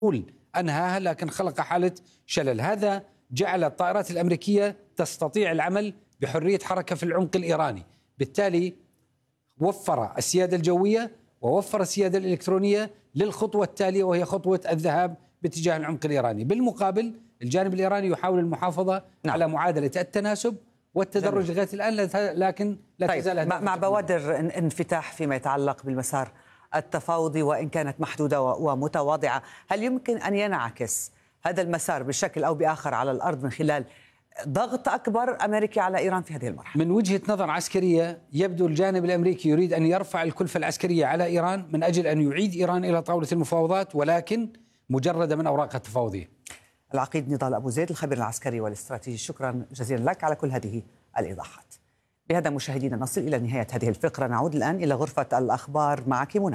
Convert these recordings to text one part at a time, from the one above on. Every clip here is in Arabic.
أنهاها لكن خلق حالة شلل. هذا جعل الطائرات الأمريكية تستطيع العمل بحرية حركة في العمق الإيراني، بالتالي وفر السيادة الجوية ووفر السيادة الإلكترونية للخطوة التالية وهي خطوة الذهاب باتجاه العمق الإيراني. بالمقابل الجانب الإيراني يحاول المحافظة على معادلة التناسب والتدرج لغاية الآن، لكن لا تزال مع بوادر انفتاح فيما يتعلق بالمسار التفاوضي وإن كانت محدودة ومتواضعة، هل يمكن أن ينعكس هذا المسار بشكل أو بآخر على الأرض من خلال ضغط أكبر أمريكي على إيران في هذه المرحلة؟ من وجهة نظر عسكرية يبدو الجانب الأمريكي يريد أن يرفع الكلفة العسكرية على إيران من أجل أن يعيد إيران إلى طاولة المفاوضات، ولكن مجرد من أوراق التفاوضية. العقيد نضال أبو زيد الخبير العسكري والاستراتيجي، شكرا جزيلا لك على كل هذه الإيضاحات. بهذا مشاهدينا نصل إلى نهاية هذه الفقرة، نعود الآن إلى غرفة الأخبار معك منى.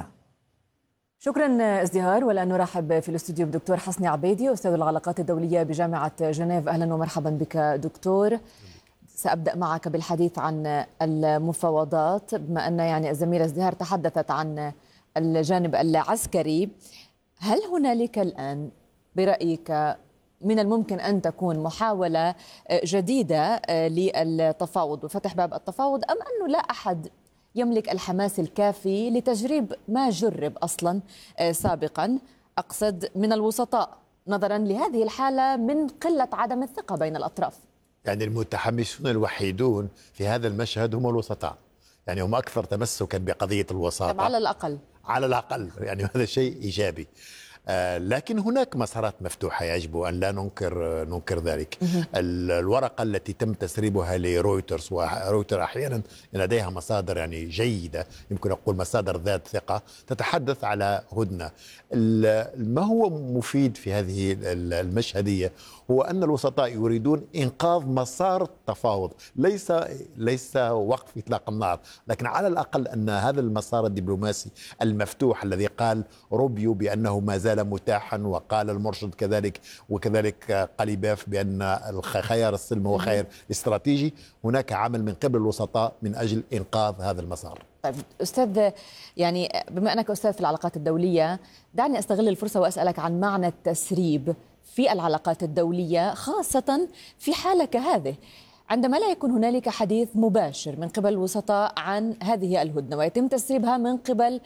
شكرا ازدهار، والآن نرحب في الاستوديو بدكتور حسني عبيدي أستاذ العلاقات الدولية بجامعة جنيف. أهلا ومرحبا بك دكتور. سأبدأ معك بالحديث عن المفاوضات، بما أن يعني الزميلة ازدهار تحدثت عن الجانب العسكري. هل هنالك الآن برأيك من الممكن أن تكون محاولة جديدة للتفاوض وفتح باب التفاوض، أم أنه لا أحد يملك الحماس الكافي لتجريب ما جرب أصلا سابقا، أقصد من الوسطاء، نظرا لهذه الحالة من قلة عدم الثقة بين الأطراف؟ يعني المتحمسون الوحيدون في هذا المشهد هم الوسطاء، يعني هم أكثر تمسكا بقضية الوساطة على الأقل يعني هذا شيء إيجابي. لكن هناك مسارات مفتوحة يجب أن لا ننكر ذلك. الورقة التي تم تسريبها لرويترز، ورويتر أحيانا لديها مصادر يعني جيدة، يمكن أقول مصادر ذات ثقة، تتحدث على هدنة. ما هو مفيد في هذه المشهدية هو أن الوسطاء يريدون إنقاذ مسار التفاوض، ليس وقف إطلاق النار، لكن على الأقل أن هذا المسار الدبلوماسي المفتوح الذي قال روبيو بأنه ما زال متاحا، وقال المرشد كذلك، وكذلك قليباف بأن خيار السلم هو خيار استراتيجي، هناك عمل من قبل الوسطاء من أجل إنقاذ هذا المسار. طيب أستاذ، يعني بما أنك أستاذ في العلاقات الدولية، دعني أستغل الفرصة وأسألك عن معنى التسريب في العلاقات الدولية، خاصة في حالة كهذه عندما لا يكون هنالك حديث مباشر من قبل الوسطاء عن هذه الهدنة ويتم تسريبها من قبل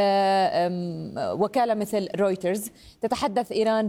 وكالة مثل رويترز. تتحدث إيران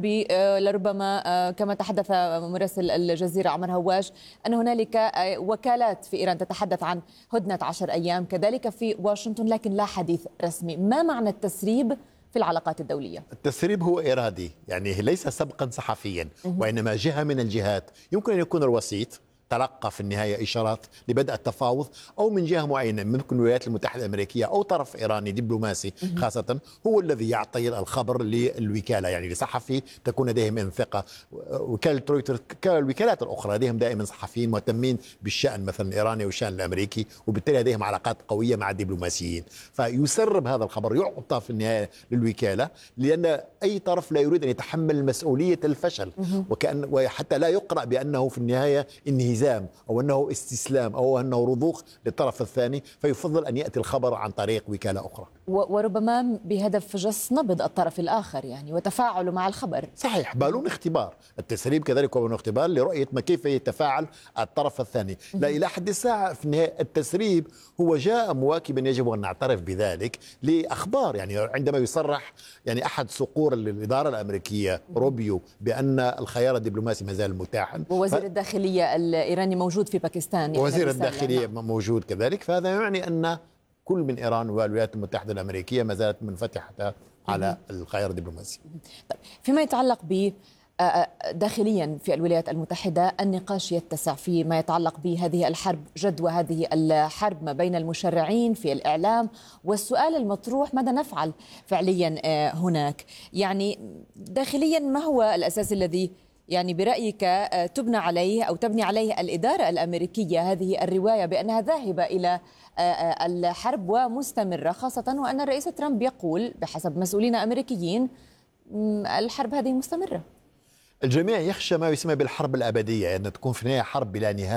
لربما كما تحدث مراسل الجزيرة عمر هواش أن هنالك وكالات في إيران تتحدث عن هدنة 10 أيام، كذلك في واشنطن، لكن لا حديث رسمي. ما معنى التسريب في العلاقات الدولية؟ التسريب هو إرادي، يعني ليس سبقا صحفيا، وإنما جهة من الجهات، يمكن أن يكون الوسيط تلقى في النهاية إشارات لبدء التفاوض، أو من جهة معينة ممكن الولايات المتحدة الأمريكية أو طرف إيراني دبلوماسي خاصة هو الذي يعطي الخبر للوكالة، يعني لصحفي تكون لديهم ثقة. وكالة رويترز كالوكالات الأخرى لديهم دائما صحفيين مهتمين بالشأن مثلا الإيراني والشأن الأمريكي، وبالتالي لديهم علاقات قوية مع الدبلوماسيين، فيسرب هذا الخبر، يعطى في النهاية للوكالة، لأن أي طرف لا يريد أن يتحمل مسؤولية الفشل، وحتى لا يقرأ بأنه في النهاية انهزام أو أنه استسلام أو أنه رضوخ للطرف الثاني، فيفضل أن يأتي الخبر عن طريق وكالة أخرى، وربما بهدف جس نبض الطرف الآخر يعني وتفاعله مع الخبر. صحيح، بالون اختبار. التسريب كذلك هو بالون اختبار لرؤية ما كيف يتفاعل الطرف الثاني. لا إلى حد الساعة في النهاية التسريب هو جاء مواكبا، يجب أن نعترف بذلك، لأخبار. يعني عندما يصرح يعني أحد صقور الإدارة الأمريكية روبيو بأن الخيار الدبلوماسي ما زال متاحا، ووزير الداخلية الإيراني موجود في باكستان، وزير الداخلية موجود كذلك، فهذا يعني أن كل من إيران والولايات المتحدة الأمريكية ما زالت منفتحة على الخيار الدبلوماسي. طيب، فيما يتعلق ب داخليا في الولايات المتحدة، النقاش يتسع فيما يتعلق بهذه الحرب، جدوى هذه الحرب ما بين المشرعين في الإعلام، والسؤال المطروح ماذا نفعل فعليا هناك؟ يعني داخليا ما هو الأساس الذي يعني برأيك تبنى عليه أو تبني عليه الإدارة الأمريكية هذه الرواية بأنها ذاهبة إلى الحرب ومستمرة، خاصة وأن الرئيس ترامب يقول بحسب مسؤولين أمريكيين الحرب هذه مستمرة؟ الجميع يخشى ما يسمى بالحرب الأبدية، أن تكون في النهاية حرب بلا نهاية،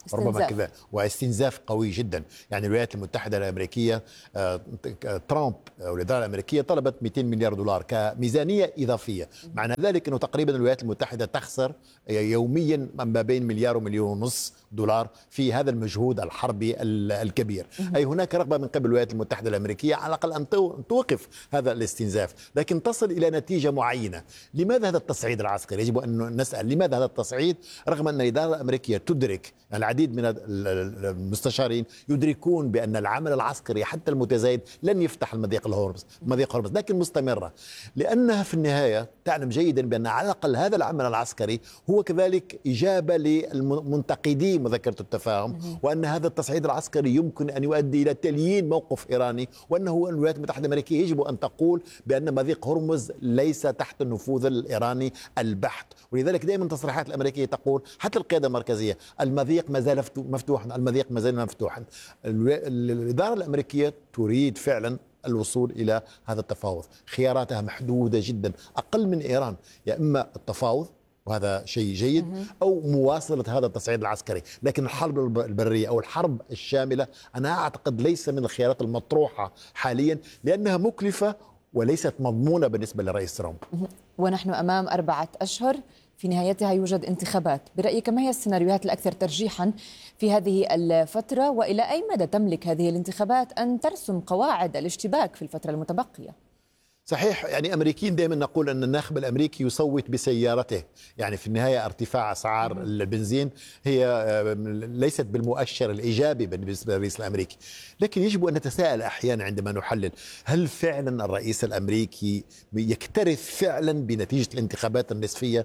ربما كذا، واستنزاف قوي جدا. يعني الولايات المتحدة الأمريكية ترامب أو الإدارة الأمريكية طلبت 200 مليار دولار كميزانية إضافية. معنى ذلك أنه تقريبا الولايات المتحدة تخسر يوميا ما بين مليار ومليون ونص دولار في هذا المجهود الحربي الكبير. أي هناك رغبة من قبل الولايات المتحدة الأمريكية على الأقل أن توقف هذا الاستنزاف، لكن تصل إلى نتيجة معينة. لماذا هذا التصعيد العسكري؟ يجب أن نسأل لماذا هذا التصعيد، رغم أن الإدارة الأمريكية تدرك، العديد من المستشارين يدركون بأن العمل العسكري حتى المتزايد لن يفتح مضيق هرمز، لكن مستمرة، لأنها في النهاية تعلم جيدا بأن على الأقل هذا العمل العسكري هو كذلك إجابة للمنتقدين مذكرة التفاهم، وأن هذا التصعيد العسكري يمكن أن يؤدي إلى تليين موقف إيراني، وأنه الولايات المتحدة الأمريكية يجب أن تقول بأن مضيق هرمز ليس تحت النفوذ الإيراني البحت. ولذلك دائما التصريحات الأمريكية تقول، حتى القيادة المركزية، المضيق ما زال مفتوحا، المضيق ما زال مفتوحا. الإدارة الأمريكية تريد فعلا الوصول إلى هذا التفاوض، خياراتها محدودة جدا، أقل من إيران، يا إما التفاوض وهذا شيء جيد أو مواصلة هذا التصعيد العسكري. لكن الحرب البرية أو الحرب الشاملة أنا أعتقد ليس من الخيارات المطروحة حاليا، لأنها مكلفة وليست مضمونة بالنسبة لرئيس ترامب. ونحن أمام 4 أشهر في نهايتها يوجد انتخابات. برأيك ما هي السيناريوهات الأكثر ترجيحا في هذه الفترة، وإلى أي مدى تملك هذه الانتخابات أن ترسم قواعد الاشتباك في الفترة المتبقية؟ صحيح، يعني أمريكيين دائما نقول أن الناخب الأمريكي يصوت بسيارته، يعني في النهاية ارتفاع أسعار البنزين هي ليست بالمؤشر الإيجابي بالنسبة للرئيس الأمريكي. لكن يجب أن نتساءل أحيانا عندما نحلل، هل فعلا الرئيس الأمريكي يكترث فعلا بنتيجة الانتخابات النصفية؟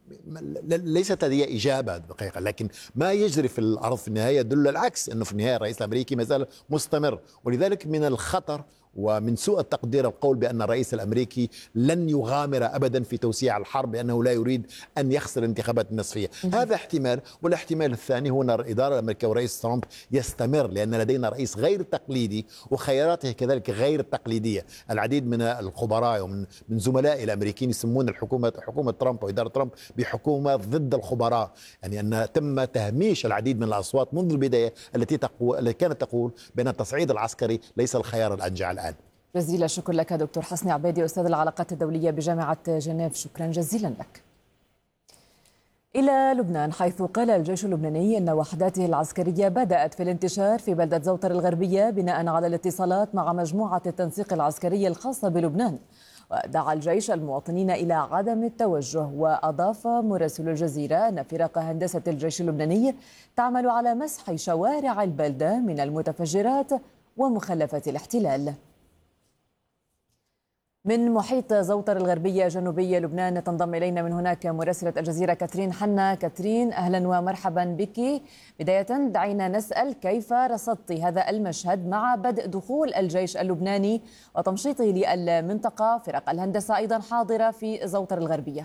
ليست هذه إجابة دقيقة، لكن ما يجري في الأرض في النهاية يدل العكس، أنه في النهاية الرئيس الأمريكي ما زال مستمر. ولذلك من الخطر ومن سوء التقدير القول بأن الرئيس الأمريكي لن يغامر أبدا في توسيع الحرب، لأنه لا يريد أن يخسر الانتخابات النصفية. هذا احتمال. والاحتمال الثاني هو أن الإدارة الأمريكية ورئيس ترامب يستمر، لأن لدينا رئيس غير تقليدي وخياراته كذلك غير تقليدية. العديد من الخبراء ومن زملائي الأمريكيين يسمون حكومة ترامب وإدارة ترامب بحكومة ضد الخبراء، يعني أن تم تهميش العديد من الأصوات منذ البداية التي كانت تقول بأن التصعيد العسكري ليس الخيار الأنجع الآن. جزيل الشكر لك دكتور حسني عبيدي، أستاذ العلاقات الدولية بجامعة جنيف، شكرا جزيلا لك. إلى لبنان، حيث قال الجيش اللبناني أن وحداته العسكرية بدأت في الانتشار في بلدة زوطر الغربية بناء على الاتصالات مع مجموعة التنسيق العسكرية الخاصة بلبنان. ودعا الجيش المواطنين إلى عدم التوجه. وأضاف مراسل الجزيرة أن فرق هندسة الجيش اللبناني تعمل على مسح شوارع البلدة من المتفجرات ومخلفات الاحتلال. من محيط زوطر الغربية جنوبي لبنان تنضم إلينا من هناك مراسلة الجزيرة كاترين حنا. كاترين، أهلا ومرحبا بك. بداية دعينا نسأل كيف رصدت هذا المشهد مع بدء دخول الجيش اللبناني وتمشيطه للمنطقة، فرق الهندسة أيضا حاضرة في زوطر الغربية؟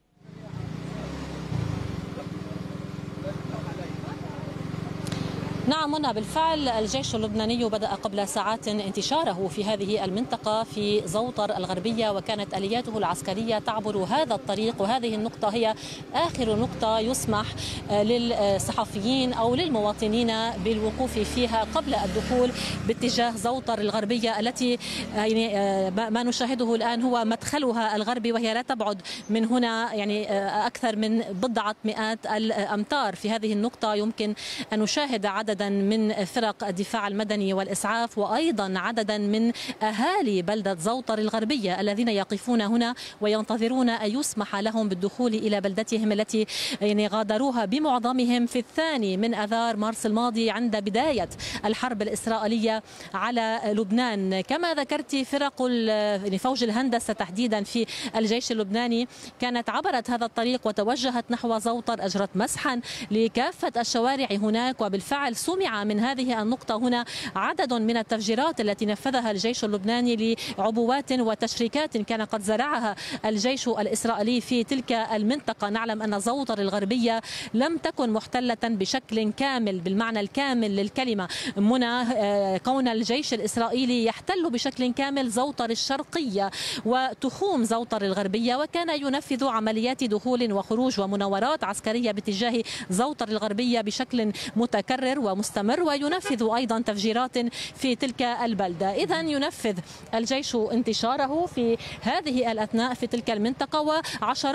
نعم منى، بالفعل الجيش اللبناني بدأ قبل ساعات انتشاره في هذه المنطقة في زوطر الغربية، وكانت آلياته العسكرية تعبر هذا الطريق، وهذه النقطة هي آخر نقطة يسمح للصحفيين أو للمواطنين بالوقوف فيها قبل الدخول باتجاه زوطر الغربية التي يعني ما نشاهده الآن هو مدخلها الغربي، وهي لا تبعد من هنا يعني أكثر من بضعة مئات الأمتار. في هذه النقطة يمكن أن نشاهد عددا من فرق الدفاع المدني والإسعاف، وأيضا عددا من أهالي بلدة زوطر الغربية الذين يقفون هنا وينتظرون أن يسمح لهم بالدخول إلى بلدتهم التي يعني غادروها بمعظمهم في 2 من آذار مارس الماضي عند بداية الحرب الإسرائيلية على لبنان. كما ذكرت، فرق فوج الهندسة تحديدا في الجيش اللبناني كانت عبرت هذا الطريق وتوجهت نحو زوطر، أجرت مسحا لكافة الشوارع هناك، وبالفعل سمع من هذه النقطة هنا عدد من التفجيرات التي نفذها الجيش اللبناني لعبوات وتشريكات كان قد زرعها الجيش الإسرائيلي في تلك المنطقة. نعلم أن زوطر الغربية لم تكن محتلة بشكل كامل بالمعنى الكامل للكلمة. منى كون الجيش الإسرائيلي يحتل بشكل كامل زوطر الشرقية وتخوم زوطر الغربية، وكان ينفذ عمليات دخول وخروج ومناورات عسكرية باتجاه زوطر الغربية بشكل متكرر ومستمر، وينفذ أيضا تفجيرات في تلك البلدة. إذن ينفذ الجيش انتشاره في هذه الأثناء في تلك المنطقة، وعشرات